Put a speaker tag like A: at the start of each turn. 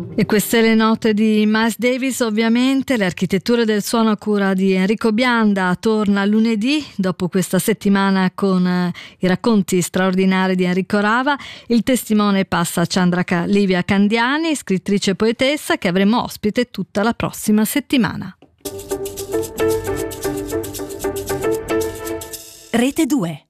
A: E queste le note di Miles Davis, ovviamente. Le architetture del suono a cura di Enrico Bianda torna lunedì, dopo questa settimana con i racconti straordinari di Enrico Rava. Il testimone passa a Livia Candiani, scrittrice e poetessa, che avremo ospite tutta la prossima settimana.
B: Rete 2.